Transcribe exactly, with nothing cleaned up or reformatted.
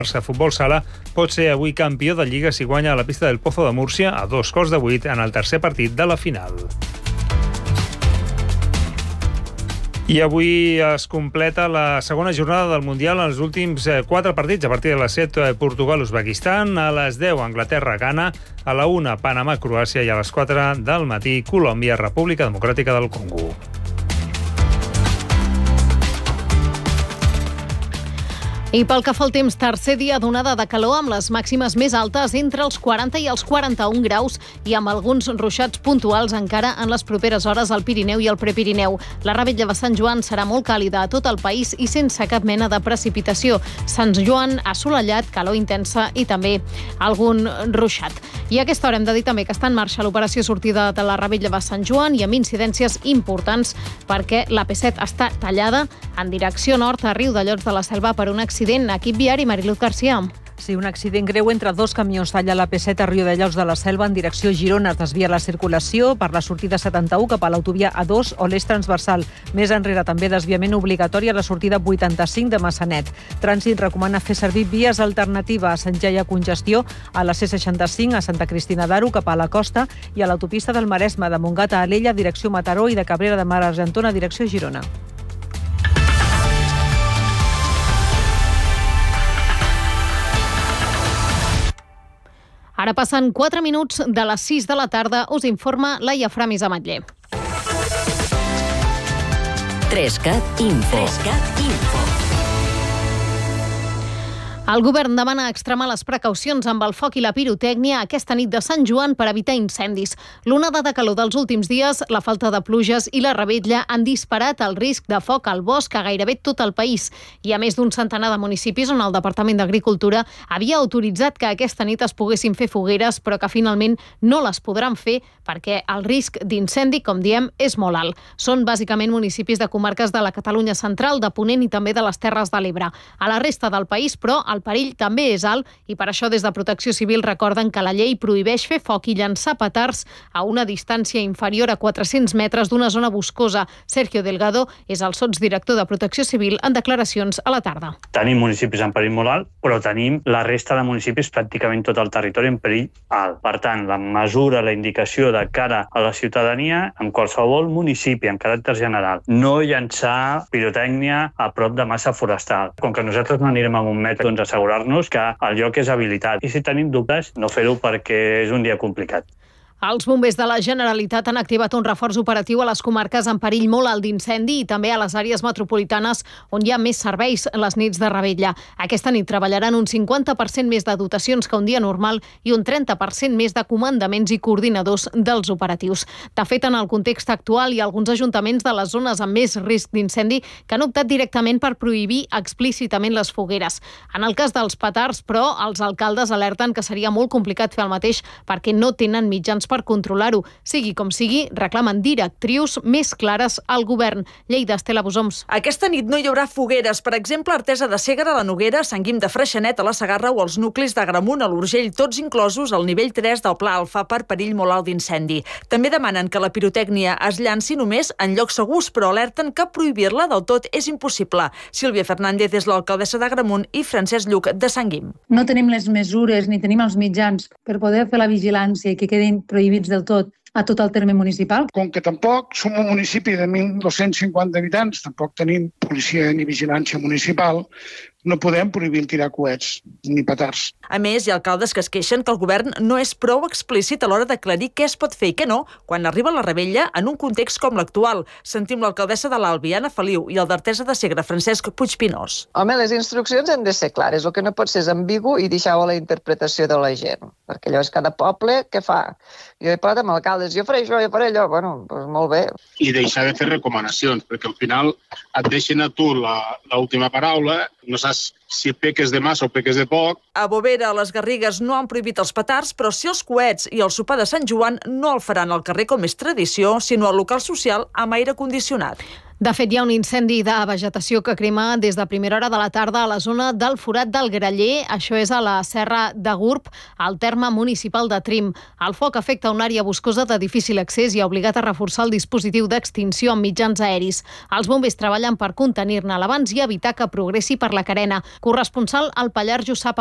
Barça Futbol Sala pot ser avui campió de Lliga si guanya a la pista del Pozo de Múrcia a dos quarts de vuit en el tercer partit de la final. I avui es completa la segona jornada del Mundial en els últims quatre partits. A partir de les set, Portugal-Uzbekistan, a les deu, Anglaterra-Ghana, a la una, Panamà-Croàcia i a les quatre del matí, Colòmbia-República Democràtica del Congo. I pel que fa al temps, tercer dia d'onada de calor amb les màximes més altes entre els quaranta i els quaranta-un graus i amb alguns ruixats puntuals encara en les properes hores al Pirineu i al Prepirineu. La revetlla de Sant Joan serà molt càlida a tot el país i sense cap mena de precipitació. Sant Joan assolellat, calor intensa i també algun ruixat. I a aquesta hora hem de dir també que està en marxa l'operació sortida de la revetlla de Sant Joan i amb incidències importants perquè la P set està tallada en direcció nord a Riudellots de la Selva per un accident. Equip viari, Mariluz Garcia. Sí, un accident greu entre dos camions talla la P set a Riudellots de la Selva en direcció Girona. Es desvia la circulació per la sortida setanta-u cap a l'autovia A dos o l'eix transversal. Més enrere també desviament obligatori a la sortida vuitanta-cinc de Massanet. Trànsit recomana fer servir vies alternatives. Ja hi ha congestió a la C seixanta-cinc a Santa Cristina d'Aro cap a la costa i a l'autopista del Maresme de Montgat a Alella direcció Mataró i de Cabrera de Mar a Argentona direcció Girona. Ara passen quatre minuts de les sis de la tarda. Us informa Laia Framis Ametller. Trescat Info. Trescat Info. El govern demana extremar les precaucions amb el foc i la pirotècnia aquesta nit de Sant Joan per evitar incendis. L'onada de calor dels últims dies, la falta de pluges i la revetlla han disparat el risc de foc al bosc a gairebé tot el país. Hi ha més d'un centenar de municipis on el Departament d'Agricultura havia autoritzat que aquesta nit es poguessin fer fogueres, però que finalment no les podran fer perquè el risc d'incendi, com diem, és molt alt. Són bàsicament municipis de comarques de la Catalunya central, de Ponent i també de les Terres de l'Ebre. A la resta del país, però, el perill també és alt i per això des de Protecció Civil recorden que la llei prohibeix fer foc i llançar petards a una distància inferior a quatre-cents metres d'una zona boscosa. Sergio Delgado és el sotsdirector de Protecció Civil en declaracions a la tarda. Tenim municipis en perill molt alt, però tenim la resta de municipis, pràcticament tot el territori, en perill alt. Per tant, la mesura, la indicació de cara a la ciutadania, en qualsevol municipi, en caràcter general, no llançar pirotècnia a prop de massa forestal. Com que nosaltres no anirem a un metre, doncs assegurar-nos que el lloc és habilitat. I si tenim dubtes, no fer-ho perquè és un dia complicat. Els bombers de la Generalitat han activat un reforç operatiu a les comarques en perill molt alt d'incendi i també a les àrees metropolitanes on hi ha més serveis les nits de revetlla. Aquesta nit treballaran un cinquanta per cent més de dotacions que un dia normal i un trenta per cent més de comandaments i coordinadors dels operatius. De fet, en el context actual hi ha alguns ajuntaments de les zones amb més risc d'incendi que han optat directament per prohibir explícitament les fogueres. En el cas dels petards, però, els alcaldes alerten que seria molt complicat fer el mateix perquè no tenen mitjans per controlar-ho. Sigui com sigui, reclamen directrius més clares al govern. Lleida, Estela Bosoms. Aquesta nit no hi haurà fogueres. Per exemple, Artesa de Segre, la Noguera, Sant Guim de Freixenet, a la Segarra o els nuclis d'Agramunt, a l'Urgell, tots inclosos al nivell tres del Pla Alfa per perill molt alt d'incendi. També demanen que la pirotècnia es llanci només en llocs segurs, però alerten que prohibir-la del tot és impossible. Sílvia Fernández és l'alcaldessa d'Agramunt i Francesc Lluc de Sant Guim. No tenim les mesures ni tenim els mitjans per poder fer la vigilància i que quedin prohibits del tot a tot el terme municipal. Com que tampoc som un municipi de mil dos-cents cinquanta habitants, tampoc tenim policia ni vigilància municipal, no podem prohibir tirar coets ni petards. A més, hi ha alcaldes que es queixen que el govern no és prou explícit a l'hora d'aclarir què es pot fer i què no quan arriba la revetlla en un context com l'actual. Sentim l'alcaldessa de l'Albi, Anna Feliu, i el d'Artesa de Segre, Francesc Puigpinós. Home, les instruccions han de ser clares. El que no pot ser és ambigu i deixar-ho a la interpretació de la gent. Perquè allò és cada poble, què fa? Jo he parlat amb alcaldes, jo faré això, jo faré allò. Bueno, doncs molt bé. I deixar de fer recomanacions, perquè al final et deixen a tu l'última paraula, no saps si peques de massa o peques de poc. A Bovera, a les Garrigues, no han prohibit els petards, però sí els coets i el sopar de Sant Joan no el faran al carrer com és tradició, sinó al local social amb aire condicionat. De fet, hi ha un incendi de vegetació que crema des de primera hora de la tarda a la zona del Forat del Graller. Això és a la Serra de Gurb, al terme municipal de Trim. El foc afecta una àrea boscosa de difícil accés i ha obligat a reforçar el dispositiu d'extinció amb mitjans aeris. Els bombers treballen per contenir-ne l'abans i evitar que progressi per la carena. Corresponsal al Pallars, Jussà